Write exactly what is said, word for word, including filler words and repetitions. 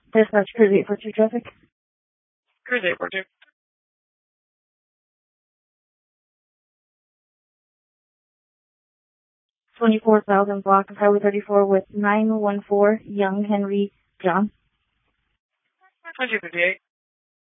Dispatch Cruise eight four two traffic. Cruise eight four two. twenty-four thousand block of Highway thirty-four with nine one four Young Henry John. twenty fifty-eight.